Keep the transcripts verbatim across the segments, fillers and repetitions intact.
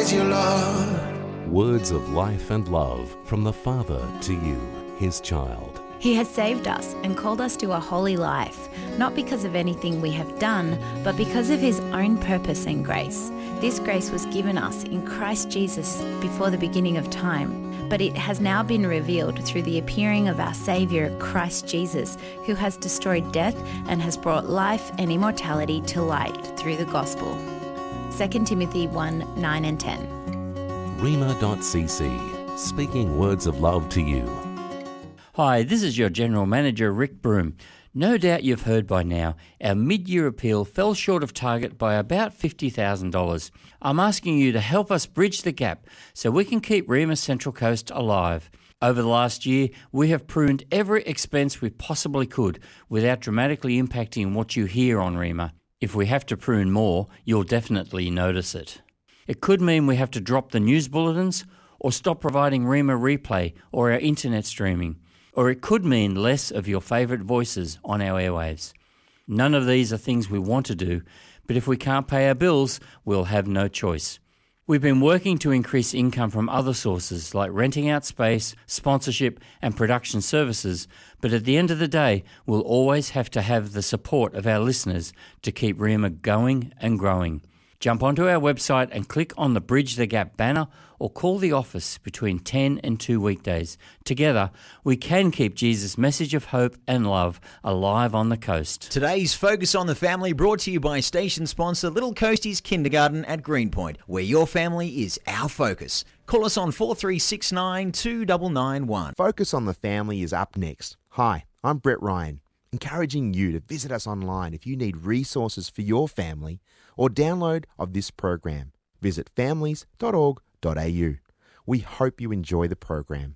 is your love. Words of life and love from the Father to you, his child. He has saved us and called us to a holy life, not because of anything we have done, but because of his own purpose and grace. This grace was given us in Christ Jesus before the beginning of time, but it has now been revealed through the appearing of our Saviour, Christ Jesus, who has destroyed death and has brought life and immortality to light through the gospel. Second Timothy one, nine and ten. Rhema dot c c, speaking words of love to you. Hi, this is your General Manager, Rick Broom. No doubt you've heard by now, our mid-year appeal fell short of target by about fifty thousand dollars. I'm asking you to help us bridge the gap so we can keep Rhema Central Coast alive. Over the last year, we have pruned every expense we possibly could without dramatically impacting what you hear on Rhema. If we have to prune more, you'll definitely notice it. It could mean we have to drop the news bulletins or stop providing Rhema Replay or our internet streaming. Or it could mean less of your favourite voices on our airwaves. None of these are things we want to do, but if we can't pay our bills, we'll have no choice. We've been working to increase income from other sources like renting out space, sponsorship and production services, but at the end of the day, we'll always have to have the support of our listeners to keep Rhema going and growing. Jump onto our website and click on the Bridge the Gap banner or call the office between ten and two weekdays. Together, we can keep Jesus' message of hope and love alive on the coast. Today's Focus on the Family brought to you by station sponsor Little Coasties Kindergarten at Greenpoint, where your family is our focus. Call us on four three six nine, two nine nine one. Focus on the Family is up next. Hi, I'm Brett Ryan, encouraging you to visit us online if you need resources for your family or download of this program. Visit families dot org dot a u. We hope you enjoy the program.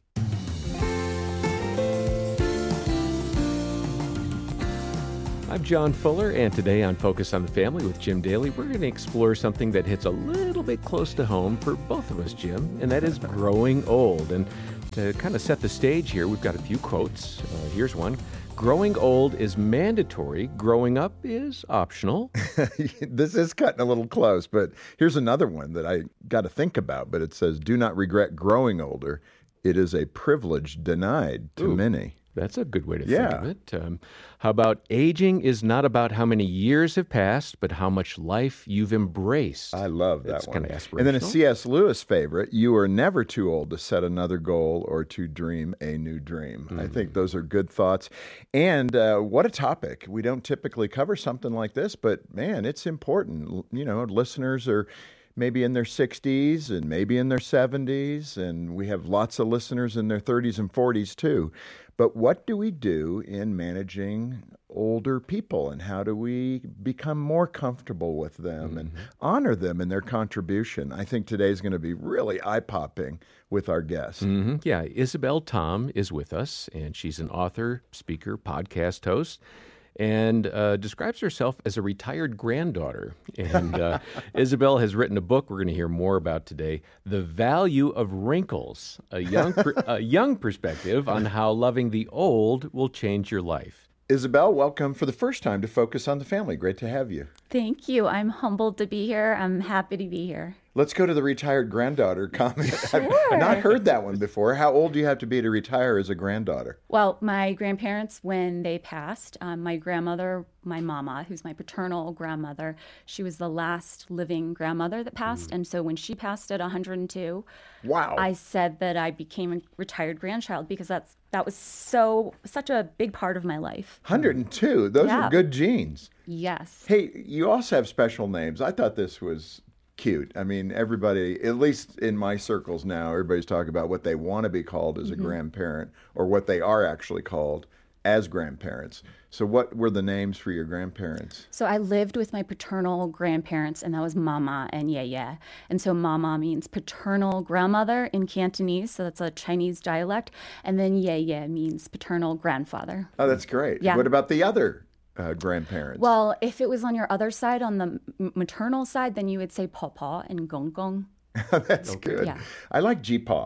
I'm John Fuller, and today on Focus on the Family with Jim Daly, we're going to explore something that hits a little bit close to home for both of us, Jim, and that is growing old. And to kind of set the stage here, we've got a few quotes. Uh, here's one. Growing old is mandatory. Growing up is optional. This is cutting a little close, but here's another one that I got to think about. But it says, do not regret growing older. It is a privilege denied to Ooh, many. That's a good way to Yeah. think of it. Um, how about aging is not about how many years have passed, but how much life you've embraced. I love that It's one. kind of aspirational. And then a C S. Lewis favorite, you are never too old to set another goal or to dream a new dream. Mm-hmm. I think those are good thoughts. And uh, what a topic. We don't typically cover something like this, but man, it's important. You know, listeners are maybe in their sixties and maybe in their seventies, and we have lots of listeners in their thirties and forties too. But what do we do in managing older people, and how do we become more comfortable with them mm-hmm. and honor them in their contribution? I think today is going to be really eye-popping with our guests. Mm-hmm. Yeah, Isabel Tom is with us, and she's an author, speaker, podcast host, and uh, describes herself as a retired granddaughter. And uh, Isabel has written a book we're going to hear more about today, The Value of Wrinkles, a young, per- a young perspective on how loving the old will change your life. Isabel, welcome for the first time to Focus on the Family. Great to have you. Thank you. I'm humbled to be here. I'm happy to be here. Let's go to the retired granddaughter comment. Sure. I've not heard that one before. How old do you have to be to retire as a granddaughter? Well, my grandparents, when they passed, um, my grandmother, my mama, who's my paternal grandmother, she was the last living grandmother that passed. Mm. And so when she passed at one hundred two, wow, I said that I became a retired grandchild because that's that was so such a big part of my life. one hundred two, those yeah. are good genes. Yes. Hey, you also have special names. I thought this was cute. I mean, everybody, at least in my circles now, everybody's talking about what they want to be called as a mm-hmm. grandparent or what they are actually called as grandparents. So what were the names for your grandparents? So I lived with my paternal grandparents, and that was Mama and Yaya. And so Mama means paternal grandmother in Cantonese, so that's a Chinese dialect. And then Yaya means paternal grandfather. Oh, that's great. Yeah. What about the other Uh, grandparents? Well, if it was on your other side, on the m- maternal side, then you would say Papa and Gong Gong. That's okay. good. Yeah. I like Jipa.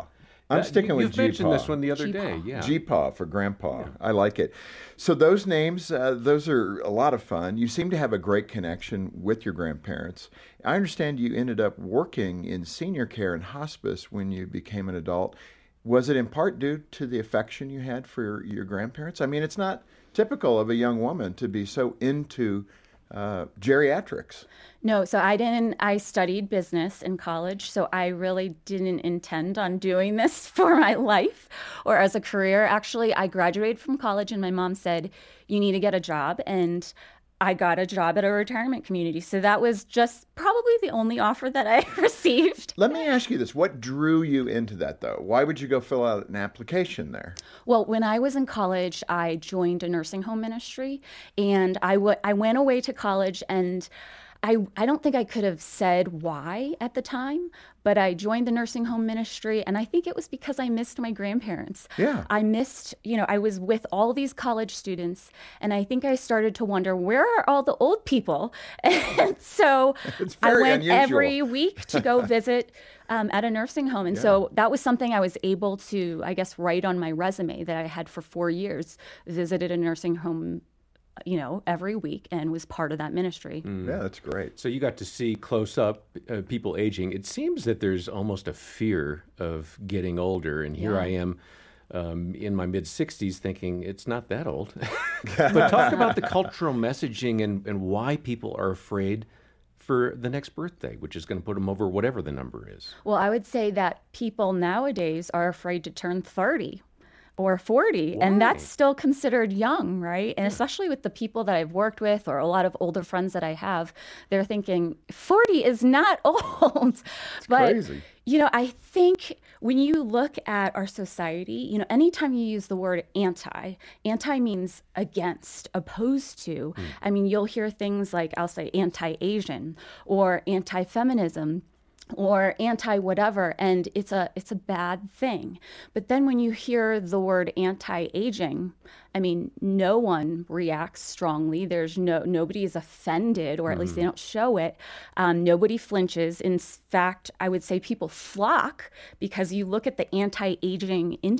I'm That- sticking you, with You've mentioned G P A. this one the other G P A. day. Yeah. G P A for grandpa. I like it. So those names, uh, those are a lot of fun. You seem to have a great connection with your grandparents. I understand you ended up working in senior care and hospice when you became an adult. Was it in part due to the affection you had for your grandparents? I mean, it's not typical of a young woman to be so into uh, geriatrics. No, so I didn't, I studied business in college, so I really didn't intend on doing this for my life or as a career. Actually, I graduated from college and my mom said, you need to get a job. And I got a job at a retirement community. So that was just probably the only offer that I received. Let me ask you this. What drew you into that, though? Why would you go fill out an application there? Well, when I was in college, I joined a nursing home ministry, and I, w- I went away to college, and I, I don't think I could have said why at the time, but I joined the nursing home ministry, and I think it was because I missed my grandparents. Yeah. I missed, you know, I was with all these college students, and I think I started to wonder, where are all the old people? And so It's I very went unusual. every week to go visit um, at a nursing home. And so that was something I was able to, I guess, write on my resume that I had for four years, visited a nursing home, you know, every week and was part of that ministry. Yeah, that's great. So you got to see close up uh, people aging. It seems that there's almost a fear of getting older, and here Yeah. I am um, in my mid sixties thinking it's not that old. But talk about the cultural messaging and, and why people are afraid for the next birthday, which is going to put them over whatever the number is. Well, I would say that people nowadays are afraid to turn thirty or forty, and that's still considered young, right? And especially with the people that I've worked with or a lot of older friends that I have, they're thinking forty is not old. But, crazy. you know, I think when you look at our society, you know, anytime you use the word anti, anti means against, opposed to. I mean, you'll hear things like, I'll say anti-Asian or anti-feminism or anti-whatever, and it's a it's a bad thing. But then when you hear the word anti-aging, I mean, no one reacts strongly. There's no nobody is offended, or at least they don't show it. Um, nobody flinches. In fact, I would say people flock because you look at the anti-aging industry.